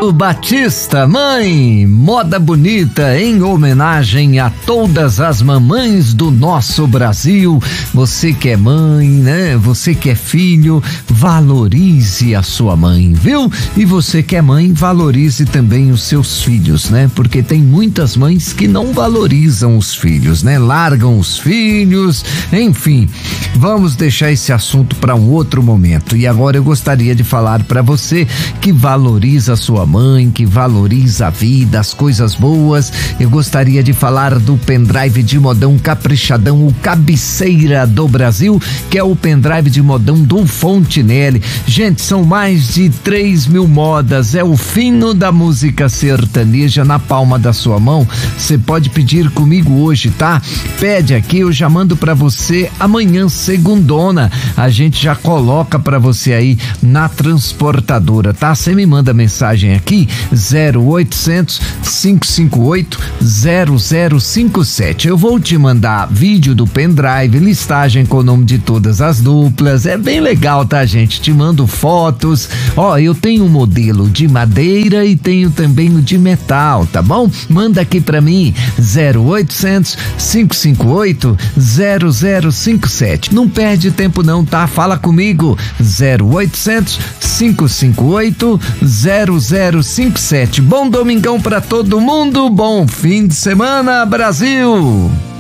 Batista, mãe, moda bonita em homenagem a todas as mamães do nosso Brasil. Você que é mãe, né? Você que é filho, valorize a sua mãe, viu? E você que é mãe, valorize também os seus filhos, né? Porque tem muitas mães que não valorizam os filhos, né? Largam os filhos, enfim. Vamos deixar esse assunto para um outro momento. E agora eu gostaria de falar para você que valoriza a sua mãe, que valoriza a vida, as coisas boas. Eu gostaria de falar do pendrive de modão caprichadão, o cabeceira do Brasil, que é o pendrive de modão do Fontinelli. Gente, são mais de 3.000 modas, é o fino da música sertaneja na palma da sua mão. Você pode pedir comigo hoje, tá? Pede aqui, eu já mando pra você amanhã, segundona. A gente já coloca pra você aí na transportadora, tá? Você me manda mensagem aqui, 0800 558 0057. Eu vou te mandar vídeo do pendrive, listagem com o nome de todas as duplas. É bem legal, tá, gente? Te mando fotos. Ó, eu tenho um modelo de madeira e tenho também o de metal, tá bom? Manda aqui pra mim, 0800 558 0057. Não perde tempo não, tá? Fala comigo, 0800 558 0057. Bom domingão pra todo mundo, bom fim de semana, Brasil!